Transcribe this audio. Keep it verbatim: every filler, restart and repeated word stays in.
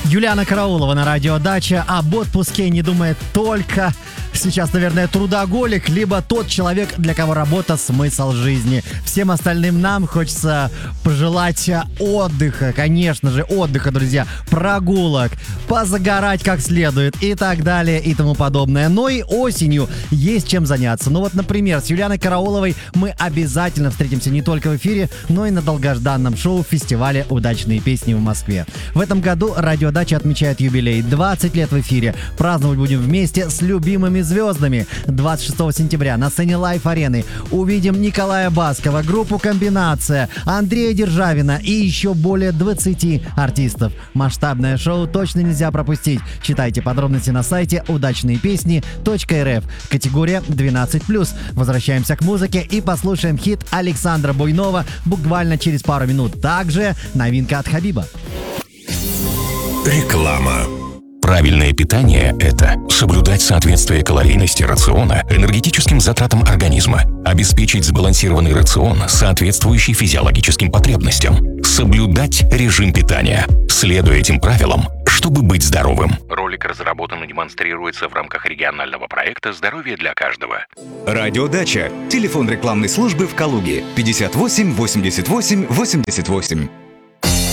Юлиана Караулова на радио Дача. Об отпуске не думает только сейчас, наверное, трудоголик, либо тот человек, для кого работа — смысл жизни. Всем остальным нам хочется пожелать отдыха, конечно же, отдыха, друзья, прогулок, позагорать как следует и так далее и тому подобное. Но и осенью есть чем заняться. Ну вот, например, с Юлианой Карауловой мы обязательно встретимся не только в эфире, но и на долгожданном шоу фестиваля «Удачные песни» в Москве. В этом году радио Дача отмечает юбилей. двадцать лет в эфире. Праздновать будем вместе с любимыми звездами. двадцать шестого сентября на сцене Лайф-арены увидим Николая Баскова, группу «Комбинация», Андрея Державина и еще более двадцати артистов. Масштабное шоу точно нельзя пропустить. Читайте подробности на сайте удачные песни точка эр эф. Категория двенадцать плюс. Возвращаемся к музыке и послушаем хит Александра Буйнова буквально через пару минут. Также новинка от Хабиба. Реклама. Правильное питание – это соблюдать соответствие калорийности рациона энергетическим затратам организма, обеспечить сбалансированный рацион, соответствующий физиологическим потребностям, соблюдать режим питания, следуя этим правилам, чтобы быть здоровым. Ролик разработан и демонстрируется в рамках регионального проекта «Здоровье для каждого». Радио Дача. Телефон рекламной службы в Калуге пятьдесят восемь восемьдесят восемь восемьдесят восемь.